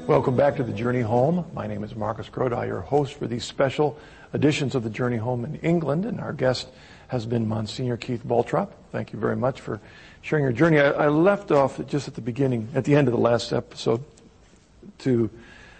Welcome back to The Journey Home. My name is Marcus Grodi, your host for these special editions of The Journey Home in England, and our guest has been Monsignor Keith Baltrop. Thank you very much for sharing your journey. I left off just at the beginning, at the end of the last episode, to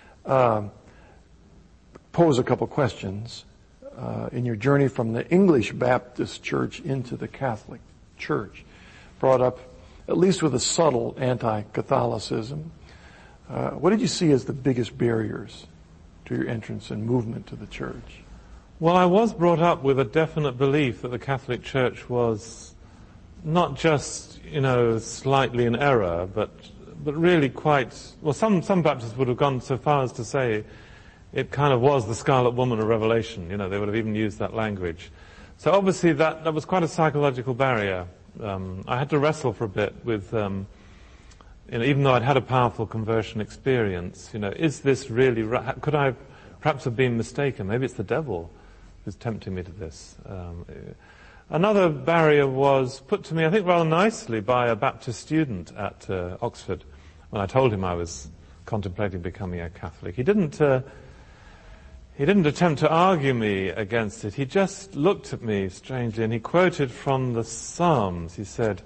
pose a couple questions in your journey from the English Baptist Church into the Catholic Church, brought up at least with a subtle anti-Catholicism. What did you see as the biggest barriers to your entrance and movement to the church? Well, I was brought up with a definite belief that the Catholic Church was not just, slightly in error, but really quite, well, some Baptists would have gone so far as to say it kind of was the Scarlet Woman of Revelation. They would have even used that language. So obviously that was quite a psychological barrier. I had to wrestle for a bit with, even though I'd had a powerful conversion experience, is this really right? Could I perhaps have been mistaken? Maybe it's the devil who's tempting me to this. Another barrier was put to me, I think, rather nicely by a Baptist student at Oxford when I told him I was contemplating becoming a Catholic. He didn't attempt to argue me against it. He just looked at me strangely and he quoted from the Psalms. He said,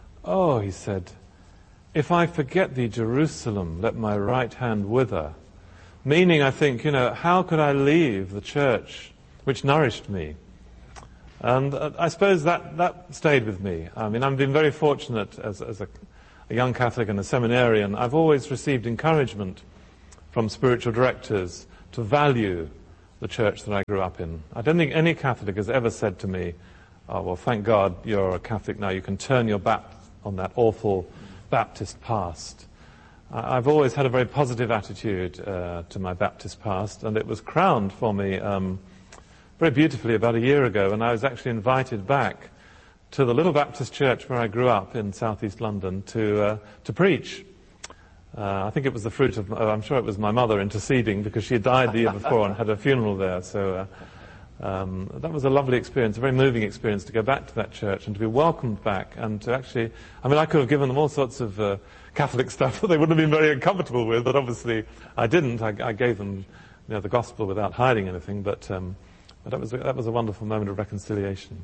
"If I forget thee, Jerusalem, let my right hand wither." Meaning, I think, how could I leave the church which nourished me? And I suppose that stayed with me. I mean, I've been very fortunate as a young Catholic and a seminarian. I've always received encouragement from spiritual directors to value the church that I grew up in. I don't think any Catholic has ever said to me, "Oh, well, thank God you're a Catholic now. You can turn your back on that awful Baptist past." I've always had a very positive attitude to my Baptist past, and it was crowned for me very beautifully about a year ago when I was actually invited back to the little Baptist church where I grew up in southeast London to preach. I think it was the fruit of, I'm sure it was my mother interceding because she had died the year before and had a funeral there. So that was a lovely experience, a very moving experience to go back to that church and to be welcomed back and to actually, I could have given them all sorts of Catholic stuff that they wouldn't have been very uncomfortable with, but obviously I didn't. I gave them the gospel without hiding anything, but that was a wonderful moment of reconciliation.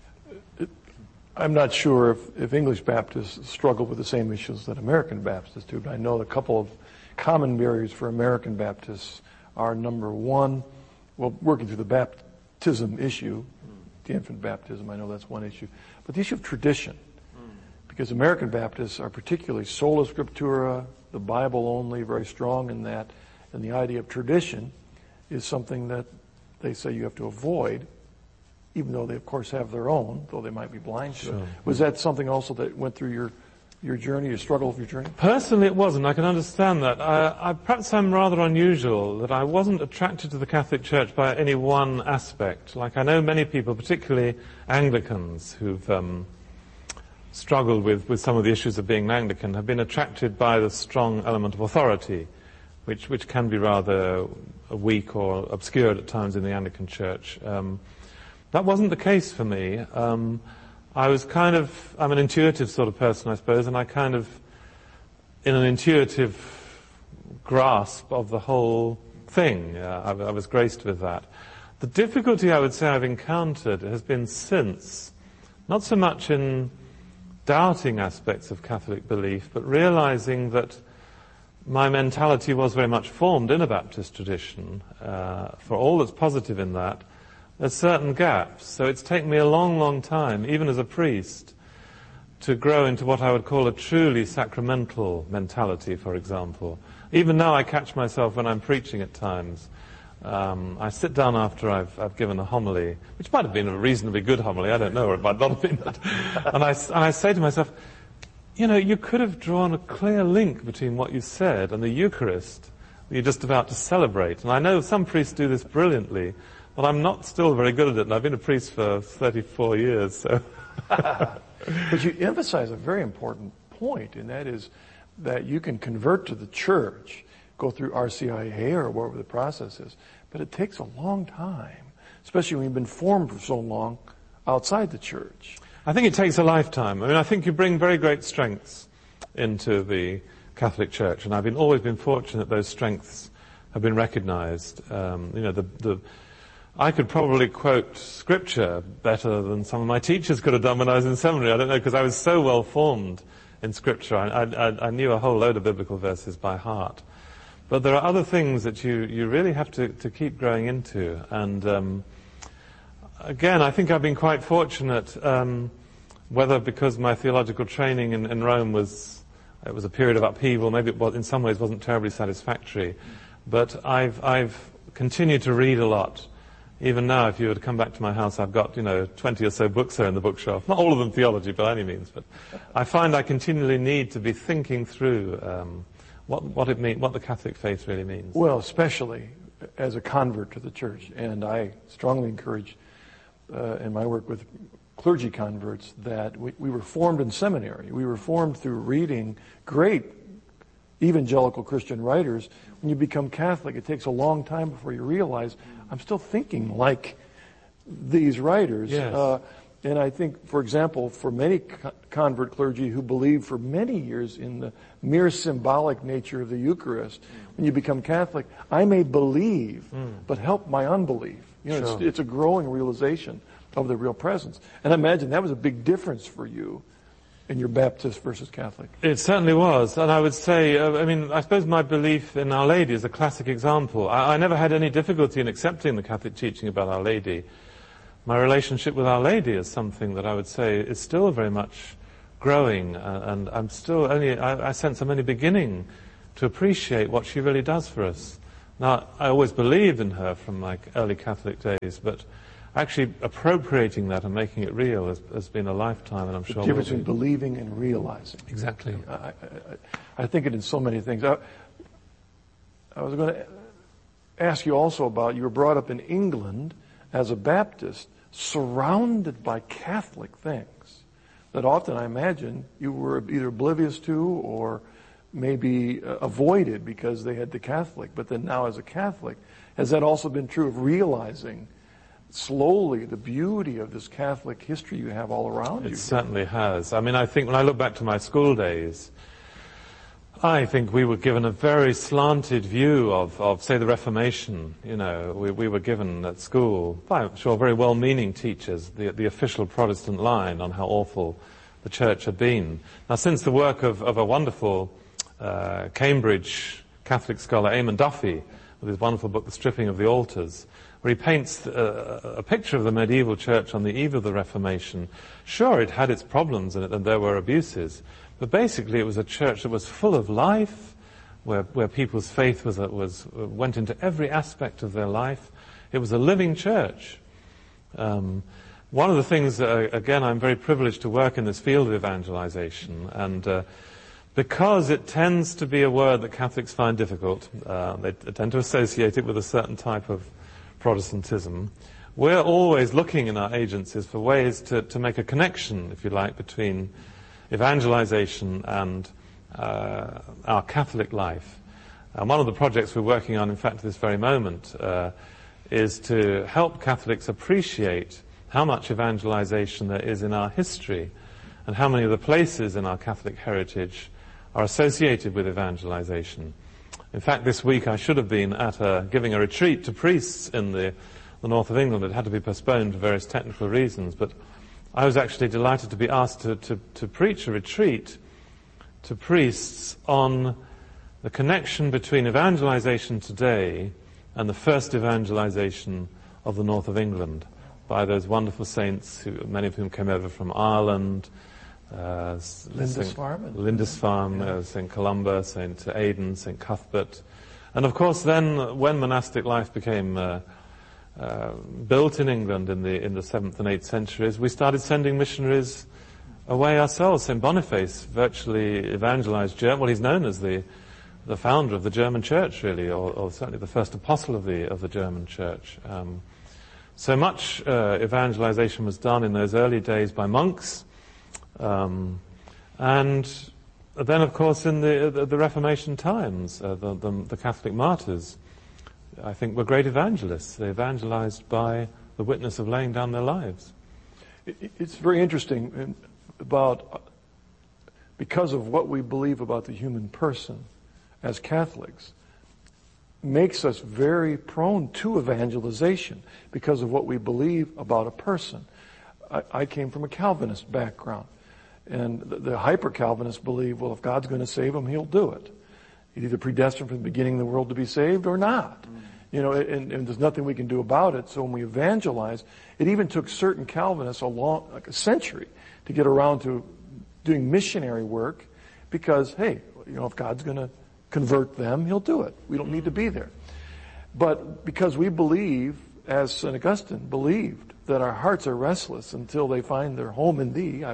I'm not sure if English Baptists struggle with the same issues that American Baptists do, but I know a couple of common barriers for American Baptists are, number one, working through the baptism issue, the infant baptism, I know that's one issue, but the issue of tradition, because American Baptists are particularly sola scriptura, the Bible only, very strong in that, and the idea of tradition is something that they say you have to avoid, even though they, of course, have their own, though they might be blind to it. Was that something also that went through your journey, your struggle of your journey? Personally, it wasn't. I can understand that. Perhaps I'm rather unusual, that I wasn't attracted to the Catholic Church by any one aspect. Like I know many people, particularly Anglicans, who've struggled with some of the issues of being an Anglican, have been attracted by the strong element of authority, which can be rather weak or obscured at times in the Anglican Church. That wasn't the case for me. I'm an intuitive sort of person, I suppose, and I kind of, in an intuitive grasp of the whole thing, I was graced with that. The difficulty I would say I've encountered has been since, not so much in doubting aspects of Catholic belief, but realizing that my mentality was very much formed in a Baptist tradition, for all that's positive in that. There's certain gaps. So it's taken me a long, long time, even as a priest, to grow into what I would call a truly sacramental mentality, for example. Even now I catch myself when I'm preaching at times. I sit down after I've given a homily, which might have been a reasonably good homily, I don't know, or it might not have been that. And I say to myself, you could have drawn a clear link between what you said and the Eucharist that you're just about to celebrate. And I know some priests do this brilliantly, but I'm not still very good at it, and I've been a priest for 34 years, so. But you emphasize a very important point, and that is that you can convert to the church, go through RCIA or whatever the process is, but it takes a long time, especially when you've been formed for so long outside the church. I think it takes a lifetime. I think you bring very great strengths into the Catholic Church, and I've always been fortunate those strengths have been recognized. I could probably quote scripture better than some of my teachers could have done when I was in seminary. I don't know, because I was so well formed in scripture. I knew a whole load of biblical verses by heart. But there are other things that you really have to keep growing into. And again, I think I've been quite fortunate, whether because my theological training in Rome was a period of upheaval, maybe it was, in some ways wasn't terribly satisfactory. But I've continued to read a lot. Even now, if you were to come back to my house, I've got, 20 or so books there in the bookshelf. Not all of them theology by any means, but I find I continually need to be thinking through what the Catholic faith really means. Well, especially as a convert to the church. And I strongly encourage, in my work with clergy converts, that we were formed in seminary. We were formed through reading great evangelical Christian writers. When you become Catholic, it takes a long time before you realize, I'm still thinking like these writers. Yes. And I think, for example, for many convert clergy who believed for many years in the mere symbolic nature of the Eucharist, when you become Catholic, I may believe, but help my unbelief. Sure. It's a growing realization of the real presence. And I imagine that was a big difference for you in your Baptist versus Catholic. It certainly was. And I would say, I suppose my belief in Our Lady is a classic example. I never had any difficulty in accepting the Catholic teaching about Our Lady. My relationship with Our Lady is something that I would say is still very much growing, and I'm still I sense I'm only beginning to appreciate what she really does for us. Now, I always believed in her from my early Catholic days, but actually appropriating that and making it real has been a lifetime, and I'm sure the difference between believing and realizing. Exactly. I think it in so many things. I was going to ask you also about, you were brought up in England as a Baptist, surrounded by Catholic things that often, I imagine, you were either oblivious to or maybe avoided because they had the Catholic. But then now as a Catholic, has that also been true of realizing slowly the beauty of this Catholic history you have all around you? It certainly has. I think when I look back to my school days, I think we were given a very slanted view of say, the Reformation. We were given at school, I'm sure, very well-meaning teachers, the official Protestant line on how awful the church had been. Now, since the work of a wonderful Cambridge Catholic scholar, Eamon Duffy, with his wonderful book, The Stripping of the Altars, where he paints a picture of the medieval church on the eve of the Reformation. Sure, it had its problems in it, and there were abuses. But basically, it was a church that was full of life, where people's faith went into every aspect of their life. It was a living church. One of the things, again, I'm very privileged to work in this field of evangelization, and because it tends to be a word that Catholics find difficult, they tend to associate it with a certain type of Protestantism. We're always looking in our agencies for ways to make a connection, if you like, between evangelization and our Catholic life. And one of the projects we're working on, in fact, at this very moment, is to help Catholics appreciate how much evangelization there is in our history and how many of the places in our Catholic heritage are associated with evangelization. In fact, this week I should have been giving a retreat to priests in the north of England. It had to be postponed for various technical reasons, but I was actually delighted to be asked to preach a retreat to priests on the connection between evangelization today and the first evangelization of the north of England by those wonderful saints, many of whom came over from Ireland, Lindisfarne, St. Columba, St. Aidan, St. Cuthbert. And of course then, when monastic life became built in England in the 7th and 8th centuries, we started sending missionaries away ourselves. St. Boniface virtually evangelized Germany. Well, he's known as the founder of the German church, really, or certainly the first apostle of the German church. So much evangelization was done in those early days by monks, and then, of course, in the Reformation times, the Catholic martyrs, I think, were great evangelists. They evangelized by the witness of laying down their lives. It's very interesting about because of what we believe about the human person as Catholics, makes us very prone to evangelization because of what we believe about a person. I came from a Calvinist background, and the hyper-Calvinists believe, well, if God's going to save him, he'll do it. He's either predestined from the beginning of the world to be saved or not. You know, and there's nothing we can do about it. So when we evangelize, it even took certain Calvinists like a century to get around to doing missionary work because, hey, you know, if God's going to convert them, he'll do it. We don't need to be there. But because we believe, as St. Augustine believed, that our hearts are restless until they find their home in thee,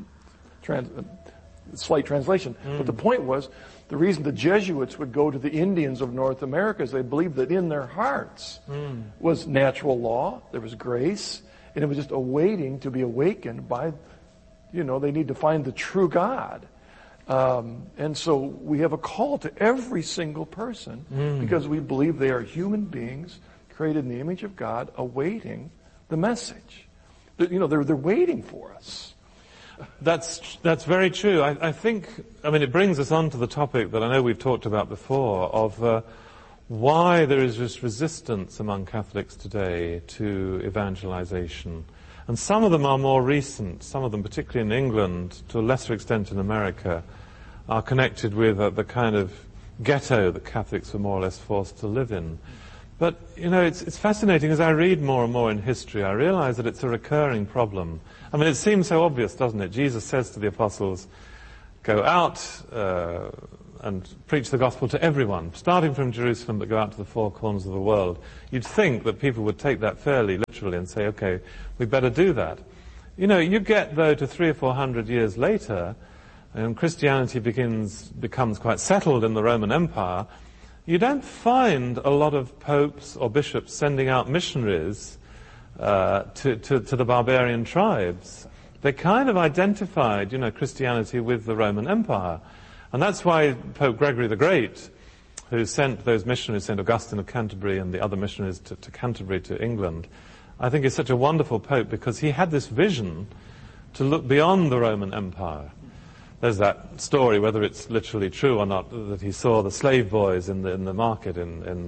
slight translation. But the point was, the reason the Jesuits would go to the Indians of North America is they believed that in their hearts was natural law, there was grace, and it was just awaiting to be awakened by, you know, they need to find the true God. And so we have a call to every single person because we believe they are human beings created in the image of God awaiting the message. You know, they're waiting for us. That's very true. I think, it brings us on to the topic that I know we've talked about before of why there is this resistance among Catholics today to evangelization. And some of them are more recent. Some of them, particularly in England, to a lesser extent in America, are connected with the kind of ghetto that Catholics were more or less forced to live in. But, you know, it's fascinating. As I read more and more in history, I realize that it's a recurring problem. It seems so obvious, doesn't it? Jesus says to the apostles, go out and preach the gospel to everyone, starting from Jerusalem, but go out to the four corners of the world. You'd think that people would take that fairly literally and say, okay, we better do that. You know, you get, though, to 300 or 400 years later, and Christianity becomes quite settled in the Roman Empire, you don't find a lot of popes or bishops sending out missionaries to the barbarian tribes. They kind of identified, you know, Christianity with the Roman Empire. And that's why Pope Gregory the Great, who sent those missionaries, St. Augustine of Canterbury and the other missionaries to Canterbury, to England, I think is such a wonderful pope because he had this vision to look beyond the Roman Empire. There's that story, whether it's literally true or not, that he saw the slave boys in the market in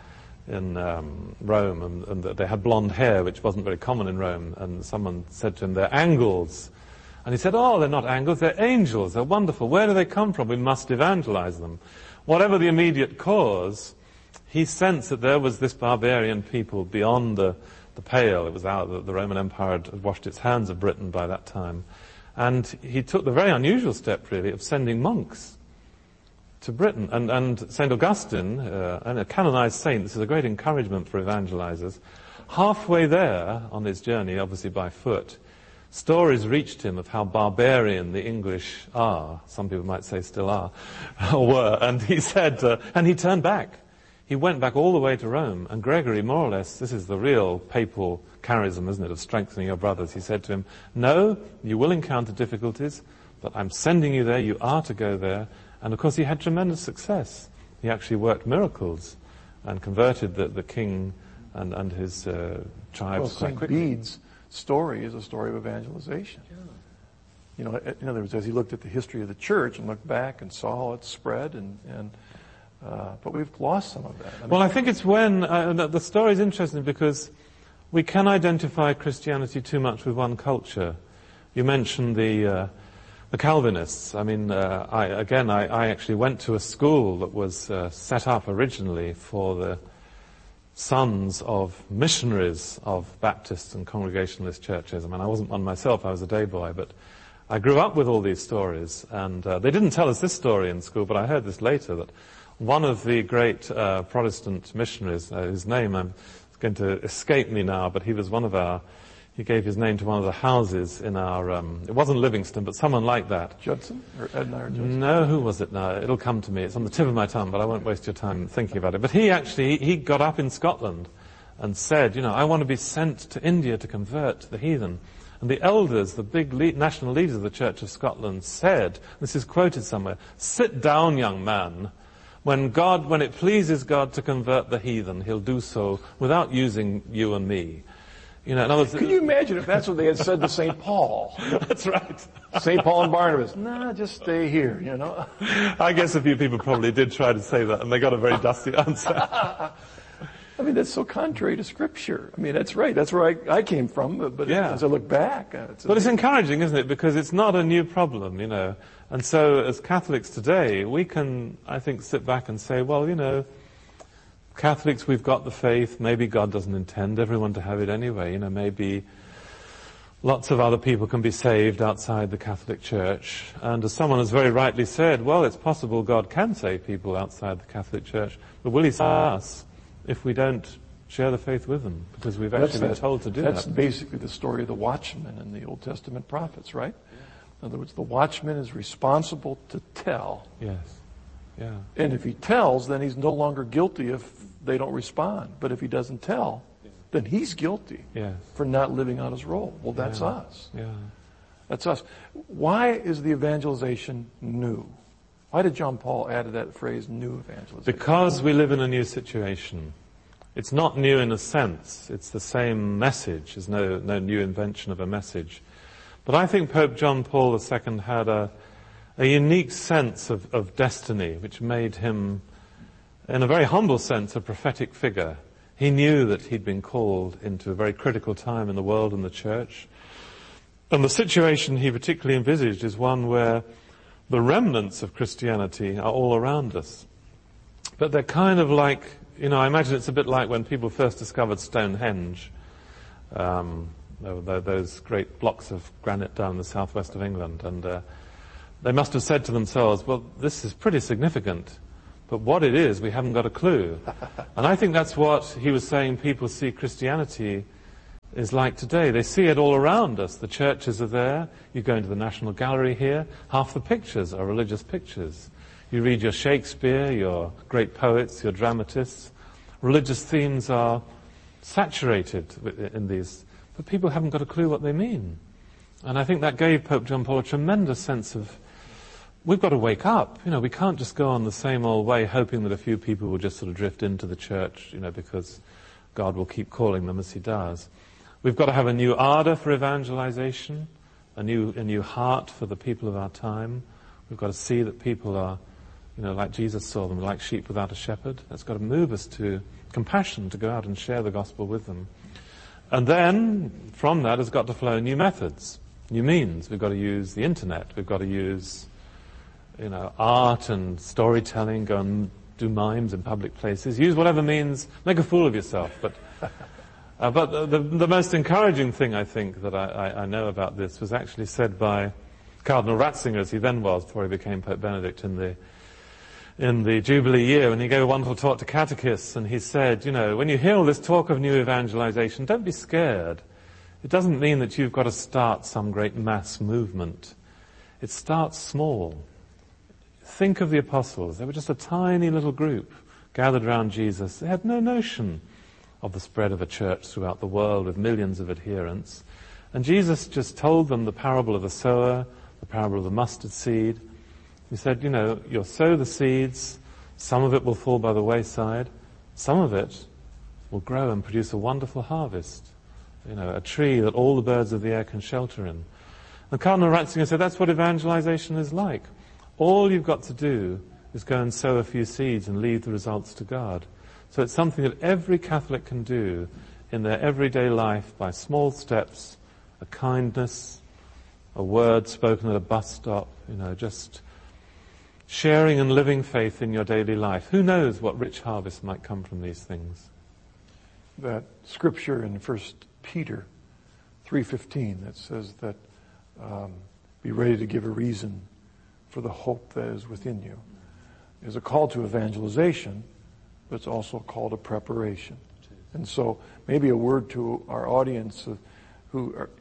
Rome, and that they had blonde hair, which wasn't very common in Rome. And someone said to him, "They're angles," and he said, "Oh, they're not angles, they're angels. They're wonderful. Where do they come from? We must evangelize them." Whatever the immediate cause, he sensed that there was this barbarian people beyond the pale. It was out. The Roman Empire had washed its hands of Britain by that time. And he took the very unusual step, really, of sending monks to Britain. And St. Augustine, and a canonized saint, this is a great encouragement for evangelizers, halfway there on his journey, obviously by foot, stories reached him of how barbarian the English are. Some people might say still are, or were. And he said, and he turned back. He went back all the way to Rome. And Gregory, more or less, this is the real papal charism, isn't it, of strengthening your brothers. He said to him, "No, you will encounter difficulties, but I'm sending you there. You are to go there." And of course, he had tremendous success. He actually worked miracles and converted the king and his tribes quite quickly. St. Bede's story is a story of evangelization. Yeah. You know, in other words, as he looked at the history of the church and looked back and saw it spread, but we've lost some of that. I think it's when the story is interesting because we can identify Christianity too much with one culture. You mentioned the Calvinists. I actually went to a school that was set up originally for the sons of missionaries of Baptist and Congregationalist churches. I wasn't one myself, I was a day boy, but I grew up with all these stories. And they didn't tell us this story in school, but I heard this later, that one of the great Protestant missionaries, his name is going to escape me now, but he gave his name to one of the houses in our, it wasn't Livingston, but someone like that. Judson? Or Edna or Judson? No, who was it now? It'll come to me. It's on the tip of my tongue, but I won't waste your time thinking about it. But he got up in Scotland and said, I want to be sent to India to convert the heathen. And the elders, the big national leaders of the Church of Scotland said, this is quoted somewhere, "Sit down, young man. When it pleases God to convert the heathen, he'll do so without using you and me." You know, in other words, Can you imagine if that's what they had said to St. Paul? That's right. St. Paul and Barnabas, nah, just stay here, you know. I guess a few people probably did try to say that, and they got a very dusty answer. I mean, that's so contrary to Scripture. I mean, that's right. That's where I came from. But Yeah. as I look back, But it's encouraging, isn't it? Because it's not a new problem, you know. And so as Catholics today, we can, I think, sit back and say, well, you know, Catholics, we've got the faith. Maybe God doesn't intend everyone to have it anyway. You know, maybe lots of other people can be saved outside the Catholic Church. And as someone has very rightly said, well, it's possible God can save people outside the Catholic Church. But will he save us if we don't share the faith with them? Because we've actually been told to do that. That's basically the story of the watchman in the Old Testament prophets, right? In other words, the watchman is responsible to tell. Yes. Yeah. And if he tells, then he's no longer guilty if they don't respond. But if he doesn't tell, then he's guilty Yes. for not living out his role. Well, that's Yeah. us. Yeah. That's us. Why is the evangelization new? Why did John Paul add that phrase, new evangelization? Because we live in a new situation. It's not new in a sense. It's the same message. There's no new invention of a message. But I think Pope John Paul II had a unique sense of destiny, which made him, in a very humble sense, a prophetic figure. He knew that he'd been called into a very critical time in the world and the church. And the situation he particularly envisaged is one where the remnants of Christianity are all around us. But they're kind of like, you know, I imagine it's a bit like when people first discovered Stonehenge. There were those great blocks of granite down in the southwest of England. And they must have said to themselves, well, this is pretty significant. But what it is, we haven't got a clue. And I think that's what he was saying people see Christianity is like today. They see it all around us. The churches are there. You go into the National Gallery here. Half the pictures are religious pictures. You read your Shakespeare, your great poets, your dramatists. Religious themes are saturated in these. But people haven't got a clue what they mean. And I think that gave Pope John Paul a tremendous sense of, we've got to wake up. You know, we can't just go on the same old way hoping that a few people will just sort of drift into the church, you know, because God will keep calling them as he does. We've got to have a new ardor for evangelization, a new heart for the people of our time. We've got to see that people are, you know, like Jesus saw them, like sheep without a shepherd. That's got to move us to compassion, to go out and share the gospel with them. And then, from that has got to flow new methods, new means. We've got to use the internet. We've got to use, you know, art and storytelling, go and do mimes in public places. Use whatever means, make a fool of yourself. But the most encouraging thing, I think, that I know about this was actually said by Cardinal Ratzinger, as he then was, before he became Pope Benedict in the Jubilee year, when he gave a wonderful talk to catechists, and he said, you know, when you hear all this talk of new evangelization, don't be scared. It doesn't mean that you've got to start some great mass movement. It starts small. Think of the apostles. They were just a tiny little group gathered around Jesus. They had no notion of the spread of a church throughout the world with millions of adherents. And Jesus just told them the parable of the sower, the parable of the mustard seed. He said, you know, you'll sow the seeds, some of it will fall by the wayside, some of it will grow and produce a wonderful harvest. You know, a tree that all the birds of the air can shelter in. And Cardinal Ratzinger said that's what evangelization is like. All you've got to do is go and sow a few seeds and leave the results to God. So it's something that every Catholic can do in their everyday life by small steps, a kindness, a word spoken at a bus stop, you know, just sharing and living faith in your daily life. Who knows what rich harvest might come from these things? That scripture in 1 Peter 3:15 that says that be ready to give a reason for the hope that is within you is a call to evangelization, but it's also a call to preparation. And so maybe a word to our audience who are,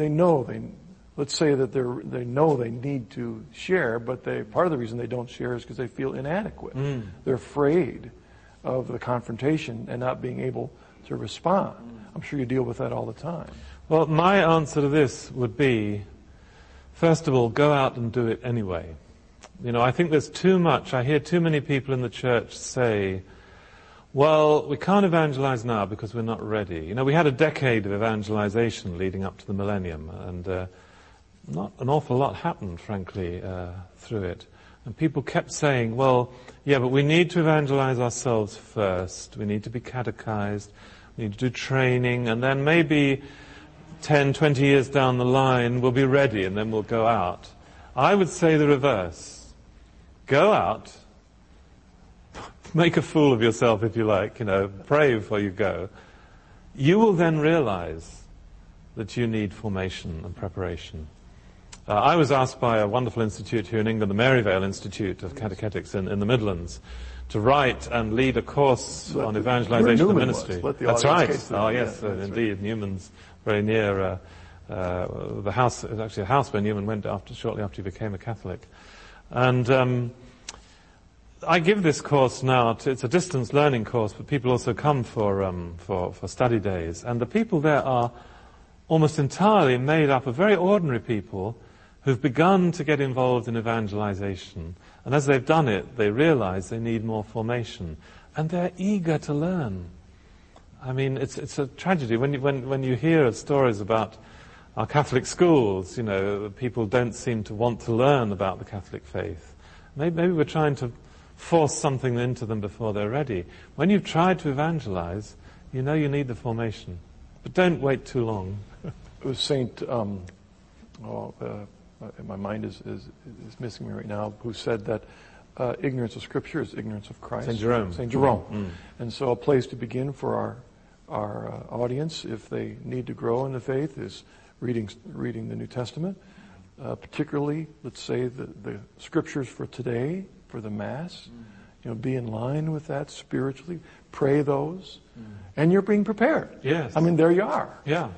let's say that they know they need to share, but part of the reason they don't share is because they feel inadequate. They're afraid of the confrontation and not being able to respond. I'm sure you deal with that all the time. Well, my answer to this would be, first of all, go out and do it anyway. You know, I think there's too much. I hear too many people in the church say, Well, we can't evangelize now because we're not ready. You know, we had a decade of evangelization leading up to the millennium, and not an awful lot happened, frankly, through it. And people kept saying, well, yeah, but we need to evangelize ourselves first. We need to be catechized. We need to do training, and then maybe 10, 20 years down the line, we'll be ready, and then we'll go out. I would say the reverse. Go out, make a fool of yourself if you like, pray before you go. You will then realize that you need formation and preparation. I was asked by a wonderful institute here in England, the Maryvale Institute of Catechetics in the Midlands, to write and lead a course on evangelization and ministry. That's right. Oh, yes, indeed. Right. Newman's very near the house. It was actually a house where Newman went shortly after he became a Catholic. And I give this course now. It's a distance learning course, but people also come for study days. And the people there are almost entirely made up of very ordinary people who've begun to get involved in evangelization. And as they've done it, they realize they need more formation. And they're eager to learn. I mean, it's a tragedy. When you hear stories about our Catholic schools, people don't seem to want to learn about the Catholic faith. Maybe we're trying to force something into them before they're ready. When you've tried to evangelize, you know you need the formation. But don't wait too long. It was Saint, my mind is missing me right now, who said that ignorance of Scripture is ignorance of Christ. Saint Jerome. Saint Jerome. Mm. And so a place to begin for our audience, if they need to grow in the faith, is reading the New Testament. Particularly, let's say, the Scriptures for today, for the Mass. Be in line with that spiritually. Pray those. And you're being prepared. Yes. I mean, there you are. Yeah.